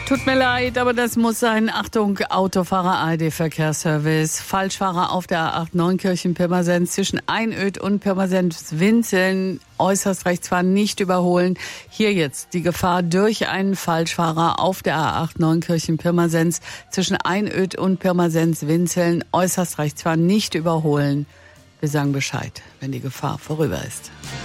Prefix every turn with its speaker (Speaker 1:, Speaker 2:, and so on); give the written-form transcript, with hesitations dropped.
Speaker 1: Tut mir leid, aber das muss sein. Achtung, Autofahrer, ARD-Verkehrsservice. Falschfahrer auf der A8 Neunkirchen-Pirmasens zwischen Einöd und Pirmasens-Winzeln. Äußerst rechts fahren, nicht überholen. Hier jetzt die Gefahr durch einen Falschfahrer auf der A8 Neunkirchen-Pirmasens zwischen Einöd und Pirmasens-Winzeln. Äußerst rechts fahren, nicht überholen. Wir sagen Bescheid, wenn die Gefahr vorüber ist.